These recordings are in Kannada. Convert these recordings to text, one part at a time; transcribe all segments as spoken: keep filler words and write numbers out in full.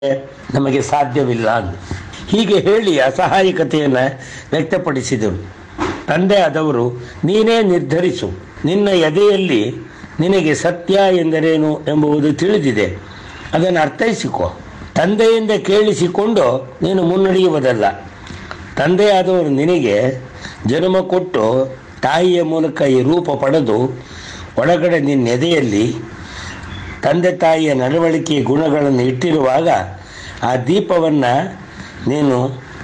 ನಮಗೆ ಸಾಧ್ಯವಿಲ್ಲ ಅಂತ ಹೀಗೆ ಹೇಳಿ ಅಸಹಾಯಕತೆಯನ್ನು ವ್ಯಕ್ತಪಡಿಸಿದರು. ತಂದೆ ಆದವರು ನೀನೇ ನಿರ್ಧರಿಸು, ನಿನ್ನ ಎದೆಯಲ್ಲಿ ನಿನಗೆ ಸತ್ಯ ಎಂದರೇನು ಎಂಬುದು ತಿಳಿದಿದೆ, ಅದನ್ನು ಅರ್ಥೈಸಿಕೊ. ತಂದೆಯಿಂದ ಕೇಳಿಸಿಕೊಂಡು ನೀನು ಮುನ್ನಡೆಯುವುದಲ್ಲ. ತಂದೆಯಾದವರು ನಿನಗೆ ಜನ್ಮ ಕೊಟ್ಟು ತಾಯಿಯ ಮೂಲಕ ಈ ರೂಪ ಪಡೆದು ಒಳಗಡೆ ನಿನ್ನ ಎದೆಯಲ್ಲಿ ತಂದೆ ತಾಯಿಯ ನಡವಳಿಕೆ ಗುಣಗಳನ್ನು ಇಟ್ಟಿರುವಾಗ ಆ ದೀಪವನ್ನು ನೀನು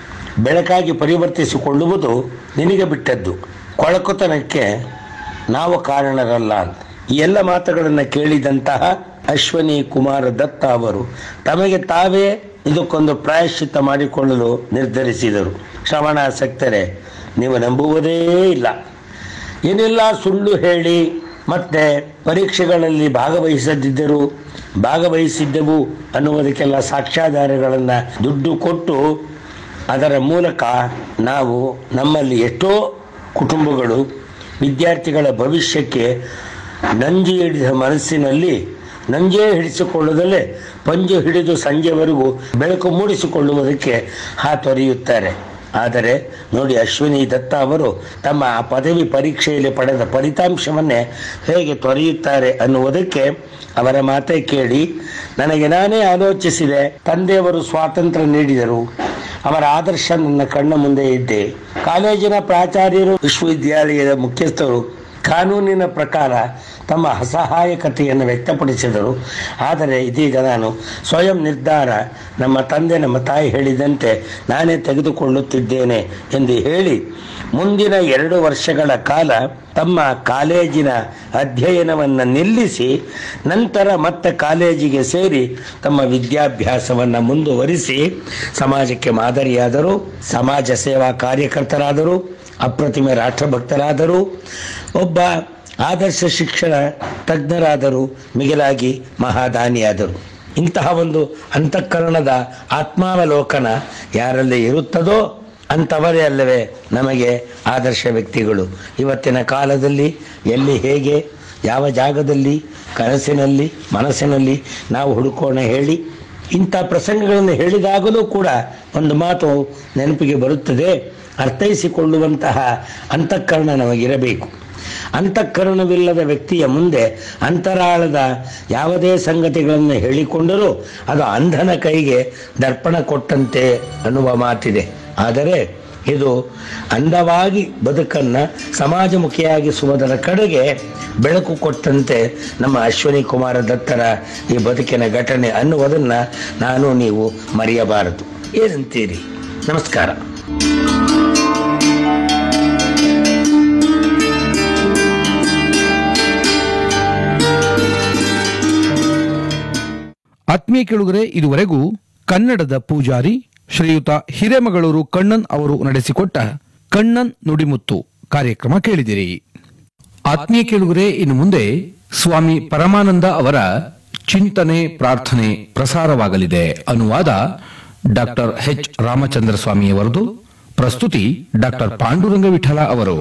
ಬೆಳಕಾಗಿ ಪರಿವರ್ತಿಸಿಕೊಳ್ಳುವುದು ನಿನಗೆ ಬಿಟ್ಟದ್ದು. ಕೊಳಕುತನಕ್ಕೆ ನಾವು ಕಾರಣರಲ್ಲ ಅಂತ ಈ ಎಲ್ಲ ಮಾತುಗಳನ್ನು ಕೇಳಿದಂತಹ ಅಶ್ವಿನಿ ಕುಮಾರ ದತ್ತ ಅವರು ತಮಗೆ ತಾವೇ ಇದಕ್ಕೊಂದು ಪ್ರಾಯಶ್ಚಿತ್ತ ಮಾಡಿಕೊಳ್ಳಲು ನಿರ್ಧರಿಸಿದರು. ಶ್ರವಣಾಸಕ್ತರೆ, ನೀವು ನಂಬುವುದೇ ಇಲ್ಲ. ಏನೆಲ್ಲ ಸುಳ್ಳು ಹೇಳಿ ಮತ್ತೆ ಪರೀಕ್ಷೆಗಳಲ್ಲಿ ಭಾಗವಹಿಸದಿದ್ದರು ಭಾಗವಹಿಸಿದ್ದೆವು ಅನ್ನುವುದಕ್ಕೆಲ್ಲ ಸಾಕ್ಷ್ಯಾಧಾರಗಳನ್ನು ದುಡ್ಡು ಕೊಟ್ಟು ಅದರ ಮೂಲಕ ನಾವು ನಮ್ಮಲ್ಲಿ ಎಷ್ಟೋ ಕುಟುಂಬಗಳು ವಿದ್ಯಾರ್ಥಿಗಳ ಭವಿಷ್ಯಕ್ಕೆ ನಂಜಿ ಹಿಡಿದ ಮನಸ್ಸಿನಲ್ಲಿ ನಂಜೇ ಹಿಡಿಸಿಕೊಳ್ಳುವುದಲ್ಲೇ ಪಂಜು ಹಿಡಿದು ಸಂಜೆವರೆಗೂ ಬೆಳಕು ಮೂಡಿಸಿಕೊಳ್ಳುವುದಕ್ಕೆ ಹಾತೊರೆಯುತ್ತಾರೆ. ಆದರೆ ನೋಡಿ, ಅಶ್ವಿನಿ ದತ್ತ ಅವರು ತಮ್ಮ ಆ ಪದವಿ ಪರೀಕ್ಷೆಯಲ್ಲಿ ಪಡೆದ ಫಲಿತಾಂಶವನ್ನೇ ಹೇಗೆ ತೊರೆಯುತ್ತಾರೆ ಅನ್ನುವುದಕ್ಕೆ ಅವರ ಮಾತೇ ಕೇಳಿ. ನನಗೆ ನಾನೇ ಆಲೋಚಿಸಿದೆ. ತಂದೆಯವರು ಸ್ವಾತಂತ್ರ್ಯ ನೀಡಿದರು, ಅವರ ಆದರ್ಶ ನನ್ನ ಕಣ್ಣ ಮುಂದೆ ಇದ್ದೆ. ಕಾಲೇಜಿನ ಪ್ರಾಚಾರ್ಯರು, ವಿಶ್ವವಿದ್ಯಾಲಯದ ಮುಖ್ಯಸ್ಥರು ಕಾನೂನಿನ ಪ್ರಕಾರ ತಮ್ಮ ಅಸಹಾಯಕತೆಯನ್ನು ವ್ಯಕ್ತಪಡಿಸಿದರು. ಆದರೆ ಇದೀಗ ನಾನು ಸ್ವಯಂ ನಿರ್ಧಾರ ನಮ್ಮ ತಂದೆ ನಮ್ಮ ತಾಯಿ ಹೇಳಿದಂತೆ ನಾನೇ ತೆಗೆದುಕೊಳ್ಳುತ್ತಿದ್ದೇನೆ ಎಂದು ಹೇಳಿ ಮುಂದಿನ ಎರಡು ವರ್ಷಗಳ ಕಾಲ ತಮ್ಮ ಕಾಲೇಜಿನ ಅಧ್ಯಯನವನ್ನು ನಿಲ್ಲಿಸಿ ನಂತರ ಮತ್ತೆ ಕಾಲೇಜಿಗೆ ಸೇರಿ ತಮ್ಮ ವಿದ್ಯಾಭ್ಯಾಸವನ್ನು ಮುಂದುವರಿಸಿ ಸಮಾಜಕ್ಕೆ ಮಾದರಿಯಾದರು. ಸಮಾಜ ಸೇವಾ ಕಾರ್ಯಕರ್ತರಾದರು, ಅಪ್ರತಿಮ ರಾಷ್ಟ್ರಭಕ್ತರಾದರು, ಒಬ್ಬ ಆದರ್ಶ ಶಿಕ್ಷಣ ತಜ್ಞರಾದರು, ಮಿಗಿಲಾಗಿ ಮಹಾದಾನಿಯಾದರು. ಇಂತಹ ಒಂದು ಅಂತಃಕರಣದ ಆತ್ಮಾವಲೋಕನ ಯಾರಲ್ಲಿ ಇರುತ್ತದೋ ಅಂಥವರೇ ಅಲ್ಲವೇ ನಮಗೆ ಆದರ್ಶ ವ್ಯಕ್ತಿಗಳು. ಇವತ್ತಿನ ಕಾಲದಲ್ಲಿ ಎಲ್ಲಿ ಹೇಗೆ ಯಾವ ಜಾಗದಲ್ಲಿ ಕನಸಿನಲ್ಲಿ ಮನಸ್ಸಿನಲ್ಲಿ ನಾವು ಹುಡುಕೋಣ ಹೇಳಿ. ಇಂಥ ಪ್ರಸಂಗಗಳನ್ನು ಹೇಳಿದಾಗಲೂ ಕೂಡ ಒಂದು ಮಾತು ನೆನಪಿಗೆ ಬರುತ್ತದೆ, ಅರ್ಥೈಸಿಕೊಳ್ಳುವಂತಹ ಅಂತಃಕರಣ ನಮಗಿರಬೇಕು. ಅಂತಃಕರಣವಿಲ್ಲದ ವ್ಯಕ್ತಿಯ ಮುಂದೆ ಅಂತರಾಳದ ಯಾವುದೇ ಸಂಗತಿಗಳನ್ನು ಹೇಳಿಕೊಂಡರೂ ಅದು ಅಂಧನ ಕೈಗೆ ದರ್ಪಣ ಕೊಟ್ಟಂತೆ ಅನ್ನುವ ಮಾತಿದೆ. ಆದರೆ ಇದು ಅಂದವಾಗಿ ಬದುಕನ್ನು ಸಮಾಜಮುಖಿಯಾಗಿಸುವುದರ ಕಡೆಗೆ ಬೆಳಕು ಕೊಟ್ಟಂತೆ ನಮ್ಮ ಅಶ್ವಿನಿ ಕುಮಾರ ದತ್ತರ ಈ ಬದುಕಿನ ಘಟನೆ ಅನ್ನುವುದನ್ನು ನಾನು ನೀವು ಮರೆಯಬಾರದು. ಏನಂತೀರಿ? ನಮಸ್ಕಾರ. ಆತ್ಮೀಯ ಕೇಳುಗರೆ, ಇದುವರೆಗೂ ಕನ್ನಡದ ಪೂಜಾರಿ ಶ್ರೀಯುತ ಹಿರೇಮಗಳೂರು ಕಣ್ಣನ್ ಅವರು ನಡೆಸಿಕೊಟ್ಟ ಕಣ್ಣನ್ ನುಡಿಮುತ್ತು ಕಾರ್ಯಕ್ರಮ ಕೇಳಿದಿರಿ. ಆತ್ಮೀಯ ಕೇಳುಗರೆ, ಇನ್ನು ಮುಂದೆ ಸ್ವಾಮಿ ಪರಮಾನಂದ ಅವರ ಚಿಂತನೆ ಪ್ರಾರ್ಥನೆ ಪ್ರಸಾರವಾಗಲಿದೆ. ಅನುವಾದ ಡಾಕ್ಟರ್ ಎಚ್ ರಾಮಚಂದ್ರ ಸ್ವಾಮಿಯವರದು. ಪ್ರಸ್ತುತಿ ಡಾಕ್ಟರ್ ಪಾಂಡುರಂಗ ವಿಠಲ ಅವರು.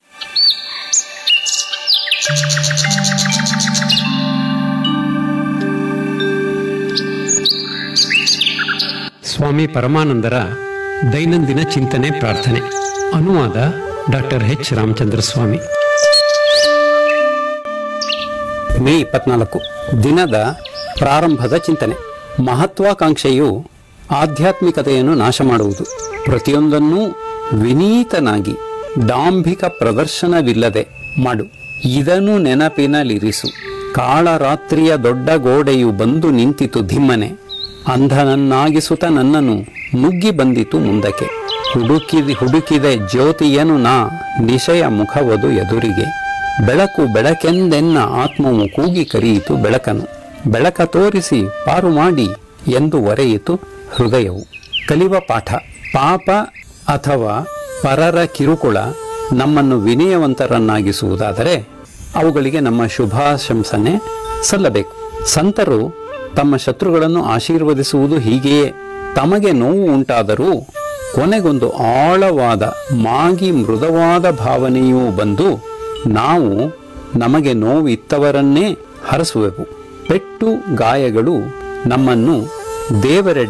ಸ್ವಾಮಿ ಪರಮಾನಂದರ ದೈನಂದಿನ ಚಿಂತನೆ ಪ್ರಾರ್ಥನೆ. ಅನುವಾದ ಡಾಕ್ಟರ್ ಎಚ್ ರಾಮಚಂದ್ರ ಸ್ವಾಮಿ. ಮೇ ಇಪ್ಪತ್ನಾಲ್ಕು ದಿನದ ಪ್ರಾರಂಭದ ಚಿಂತನೆ. ಮಹತ್ವಾಕಾಂಕ್ಷೆಯು ಆಧ್ಯಾತ್ಮಿಕತೆಯನ್ನು ನಾಶ ಮಾಡುವುದು. ಪ್ರತಿಯೊಂದನ್ನೂ ವಿನೀತನಾಗಿ ಡಾಂಭಿಕ ಪ್ರದರ್ಶನವಿಲ್ಲದೆ ಮಾಡು. ಇದನ್ನು ನೆನಪಿನಲ್ಲಿರಿಸು. ಕಾಳರಾತ್ರಿಯ ದೊಡ್ಡ ಗೋಡೆಯು ಬಂದು ನಿಂತಿತು ಧಿಮ್ಮನೆ. ಅಂಧನನ್ನಾಗಿಸುತ್ತ ನನ್ನನ್ನು ನುಗ್ಗಿ ಬಂದಿತು ಮುಂದಕ್ಕೆ. ಹುಡುಕಿದ ಹುಡುಕಿದೆ ಜ್ಯೋತಿಯನು ನಾ ನಿಶಯ ಮುಖವದು ಎದುರಿಗೆ. ಬೆಳಕು ಬೆಳಕೆಂದೆನ್ನ ಆತ್ಮವು ಕೂಗಿ ಕರೆಯಿತು ಬೆಳಕನು. ಬೆಳಕ ತೋರಿಸಿ ಪಾರು ಮಾಡಿ ಎಂದು ಒರೆಯಿತು ಹೃದಯವು. ಕಲಿವ ಪಾಠ. ಪಾಪ ಅಥವಾ ಪರರ ಕಿರುಕುಳ ನಮ್ಮನ್ನು ವಿನಯವಂತರನ್ನಾಗಿಸುವುದಾದರೆ ಅವುಗಳಿಗೆ ನಮ್ಮ ಶುಭಾಶಂಸನೆ ಸಲ್ಲಬೇಕು. ಸಂತರು ತಮ್ಮ ಶತ್ರುಗಳನ್ನು ಆಶೀರ್ವದಿಸುವುದು ಹೀಗೆಯೇ. ತಮಗೆ ನೋವು ಉಂಟಾದರೂ ಕೊನೆಗೊಂದು ಆಳವಾದ ಮಾಗಿ ಮೃದುವಾದ ಭಾವನೆಯೂ ಬಂದು ನಾವು ನಮಗೆ ನೋವಿತ್ತವರನ್ನೇ ಹರಸುವೆವು. ಪೆಟ್ಟು ಗಾಯಗಳು ನಮ್ಮನ್ನು ದೇವರೆಡೆ